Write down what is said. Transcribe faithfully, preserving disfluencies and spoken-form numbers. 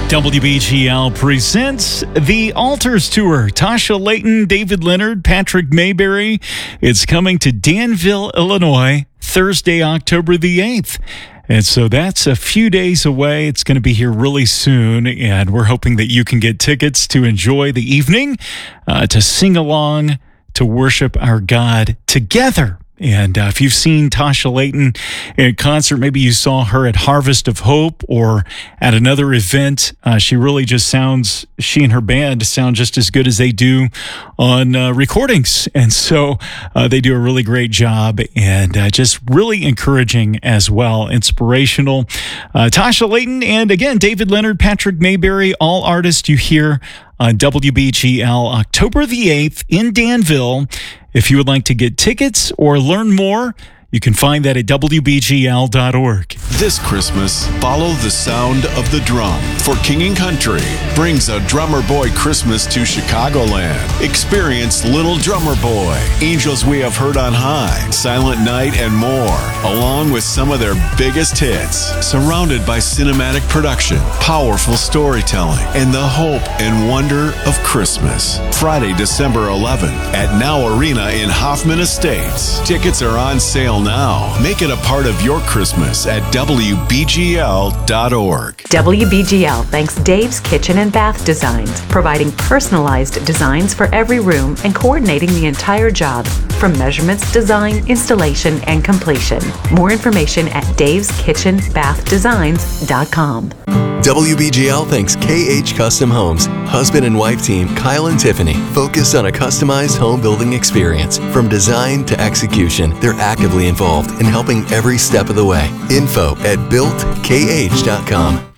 W B G L presents the Altars Tour. Tasha Layton, David Leonard, Patrick Mayberry. It's coming to Danville, Illinois, Thursday, October the eighth. And so that's a few days away. It's going to be here really soon, and we're hoping that you can get tickets to enjoy the evening, uh, to sing along, to worship our God together. And uh, if you've seen Tasha Layton in concert, maybe you saw her at Harvest of Hope or at another event, uh, she really just sounds, she and her band sound just as good as they do on uh, recordings. And so uh, they do a really great job, and uh, just really encouraging as well, inspirational. Uh, Tasha Layton and, again, David Leonard, Patrick Mayberry, all artists you hear on W B G L October the eighth in Danville. If you would like to get tickets or learn more, you can find that at W B G L dot org. This Christmas, follow the sound of the drum. For King and Country brings a Drummer Boy Christmas to Chicagoland. Experience Little Drummer Boy, Angels We Have Heard on High, Silent Night, and more, along with some of their biggest hits. Surrounded by cinematic production, powerful storytelling, and the hope and wonder of Christmas. Friday, December eleventh at Now Arena in Hoffman Estates. Tickets are on sale now. Make it a part of your Christmas at W B G L dot org. W B G L thanks Dave's Kitchen and Bath Designs, providing personalized designs for every room and coordinating the entire job, from measurements, design, installation, and completion. More information at daves kitchen bath designs dot com. W B G L thanks K H Custom Homes. Husband and wife team Kyle and Tiffany focus on a customized home building experience. From design to execution, they're actively involved in helping every step of the way. Info at built K H dot com.